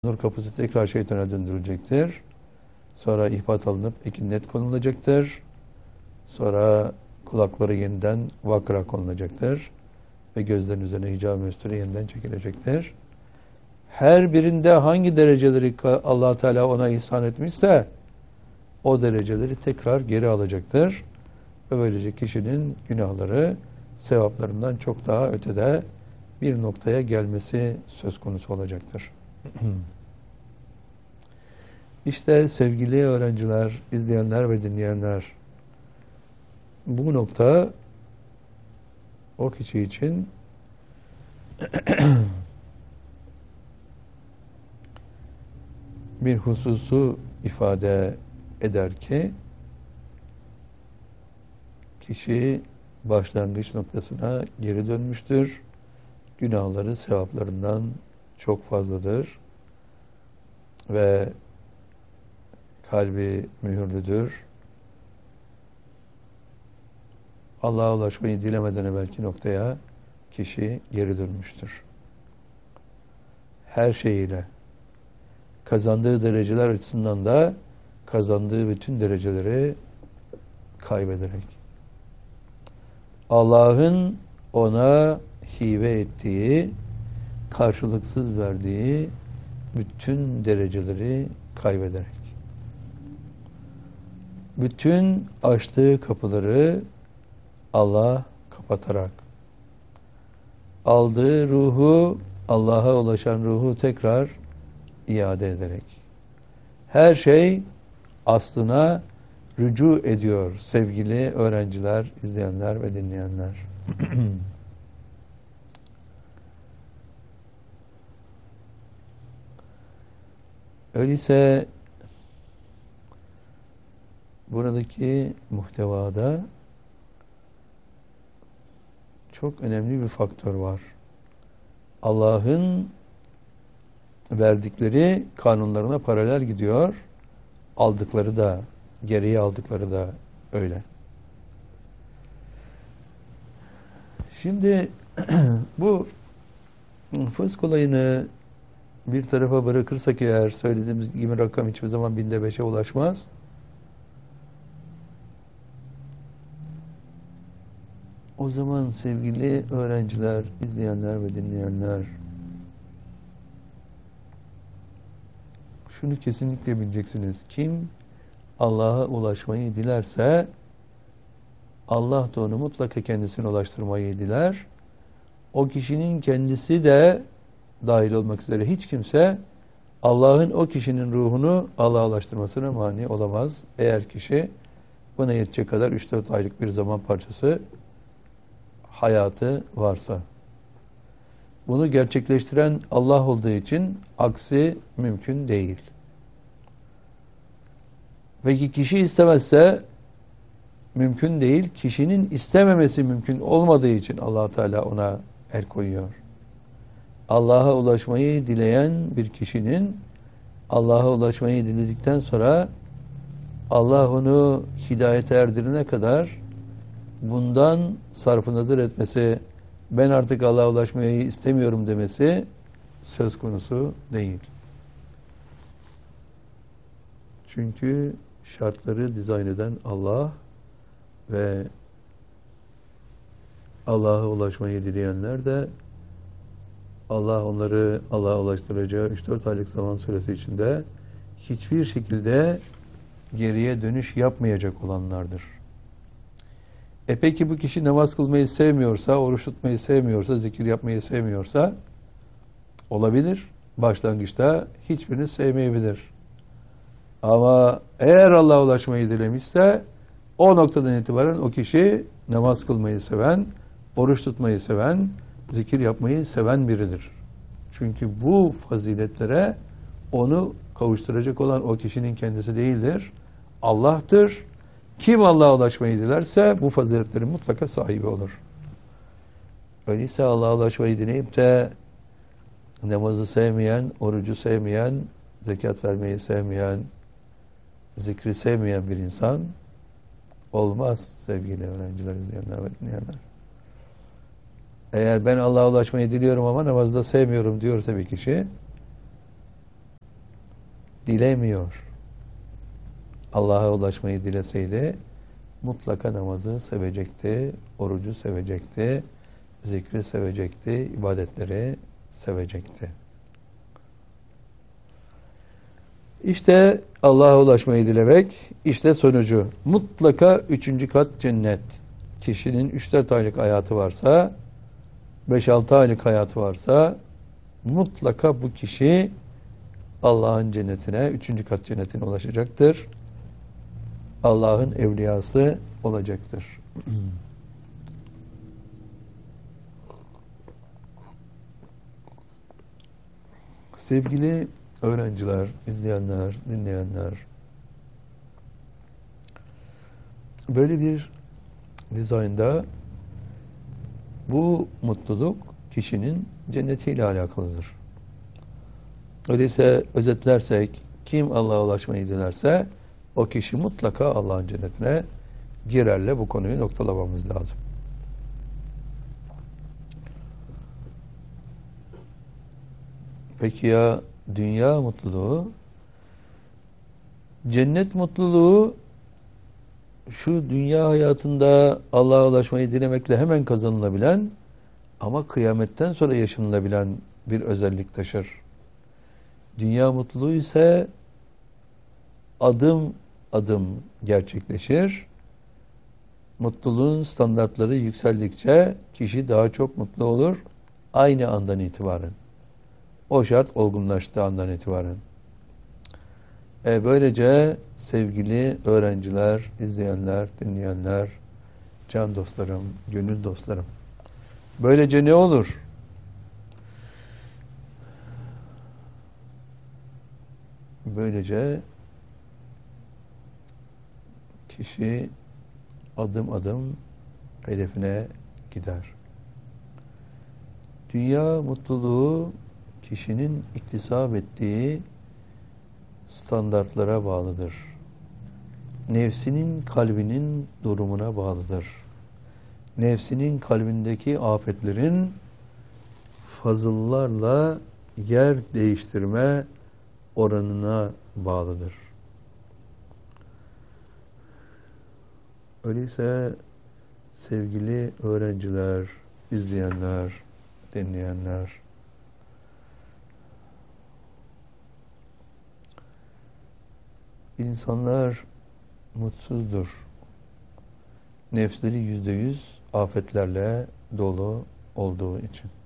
Nur kapısı tekrar şeytana döndürülecektir. Sonra ihbat alınıp ekinnet konulacaktır. Sonra kulakları yeniden vakra konulacaktır. Ve gözlerin üzerine hicab-ı müstüre yeniden çekilecektir. Her birinde hangi dereceleri Allah Teala ona ihsan etmişse o dereceleri tekrar geri alacaktır. Ve böylece kişinin günahları sevaplarından çok daha ötede bir noktaya gelmesi söz konusu olacaktır. İşte sevgili öğrenciler, izleyenler ve dinleyenler, bu nokta o kişi için bir hususu ifade eder ki kişi başlangıç noktasına geri dönmüştür. Günahları sevaplarından çok fazladır ve kalbi mühürlüdür. Allah'a ulaşmayı dilemeden evvelki noktaya kişi geri dönmüştür. Her şeyiyle, kazandığı dereceler açısından da kazandığı bütün dereceleri kaybederek, Allah'ın ona hibe ettiği, karşılıksız verdiği bütün dereceleri kaybederek, bütün açtığı kapıları Allah kapatarak, aldığı ruhu, Allah'a ulaşan ruhu tekrar iade ederek, her şey aslına rücu ediyor sevgili öğrenciler, izleyenler ve dinleyenler. Öyleyse buradaki muhtevada çok önemli bir faktör var. Allah'ın verdikleri kanunlarına paralel gidiyor. Aldıkları da, geriye aldıkları da öyle. Şimdi bu fısk olayını bir tarafa bırakırsak eğer, söylediğimiz gibi rakam hiçbir zaman 5'e ulaşmaz. O zaman sevgili öğrenciler, izleyenler ve dinleyenler, şunu kesinlikle bileceksiniz. Kim Allah'a ulaşmayı dilerse Allah da onu mutlaka kendisine ulaştırmayı diler. O kişinin kendisi de dahil olmak üzere hiç kimse Allah'ın o kişinin ruhunu Allah'a ulaştırmasına mani olamaz. Eğer kişi buna yetecek kadar 3-4 aylık bir zaman parçası hayatı varsa. Bunu gerçekleştiren Allah olduğu için aksi mümkün değil. Peki kişi istemezse mümkün değil. Kişinin istememesi mümkün olmadığı için Allah Teala ona el koyuyor. Allah'a ulaşmayı dileyen bir kişinin Allah'a ulaşmayı diledikten sonra Allah onu hidayete erdirene kadar bundan sarf-ı nazar etmesi, ben artık Allah'a ulaşmayı istemiyorum demesi söz konusu değil. Çünkü şartları dizayn eden Allah ve Allah'a ulaşmayı dileyenler de Allah onları Allah'a ulaştıracağı 3-4 aylık zaman süresi içinde hiçbir şekilde geriye dönüş yapmayacak olanlardır. Peki bu kişi namaz kılmayı sevmiyorsa, oruç tutmayı sevmiyorsa, zikir yapmayı sevmiyorsa olabilir. Başlangıçta hiçbirini sevmeyebilir. Ama eğer Allah'a ulaşmayı dilemişse o noktadan itibaren o kişi namaz kılmayı seven, oruç tutmayı seven, zikir yapmayı seven biridir. Çünkü bu faziletlere onu kavuşturacak olan o kişinin kendisi değildir. Allah'tır. Kim Allah'a ulaşmayı dilerse bu faziletlerin mutlaka sahibi olur. Öyleyse Allah'a ulaşmayı dileyip de namazı sevmeyen, orucu sevmeyen, zekat vermeyi sevmeyen, zikri sevmeyen bir insan olmaz sevgili öğrenciler, izleyenler ve dinleyenler. Eğer ben Allah'a ulaşmayı diliyorum ama namazda sevmiyorum diyorsa bir kişi, dilemiyor. Allah'a ulaşmayı dileseydi mutlaka namazı sevecekti, orucu sevecekti, zikri sevecekti, ibadetleri sevecekti. İşte Allah'a ulaşmayı dilemek, işte sonucu. Mutlaka 3. kat cennet. Kişinin 3-4 aylık hayatı varsa, 5-6 aylık hayatı varsa, mutlaka bu kişi Allah'ın cennetine, 3. kat cennetine ulaşacaktır. Allah'ın evliyası olacaktır. Sevgili öğrenciler, izleyenler, dinleyenler, böyle bir dizaynda bu mutluluk kişinin cennetiyle alakalıdır. Öyleyse özetlersek, kim Allah'a ulaşmayı dilerse o kişi mutlaka Allah'ın cennetine girerle bu konuyu noktalamamız lazım. Peki ya dünya mutluluğu? Cennet mutluluğu şu dünya hayatında Allah'a ulaşmayı dilemekle hemen kazanılabilen ama kıyametten sonra yaşanılabilen bir özellik taşır. Dünya mutluluğu ise adım adım gerçekleşir. Mutluluğun standartları yükseldikçe kişi daha çok mutlu olur aynı andan itibaren. O şart olgunlaştığı andan itibaren. Böylece sevgili öğrenciler, izleyenler, dinleyenler, can dostlarım, gönül dostlarım. Böylece ne olur? Böylece kişi adım adım hedefine gider. Dünya mutluluğu kişinin iktisap ettiği standartlara bağlıdır. Nefsinin kalbinin durumuna bağlıdır. Nefsinin kalbindeki afetlerin fazıllarla yer değiştirme oranına bağlıdır. Öyleyse sevgili öğrenciler, izleyenler, dinleyenler, İnsanlar mutsuzdur. Nefsleri %100 afetlerle dolu olduğu için.